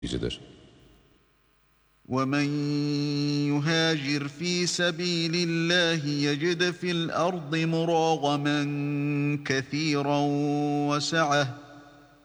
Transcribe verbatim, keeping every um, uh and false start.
وَمَنْ يُهَاجِرْ فِي سَبِيلِ اللَّهِ يَجِدْ فِي الْأَرْضِ مُرَاغَمًا كَثِيرًا وَسَعَةً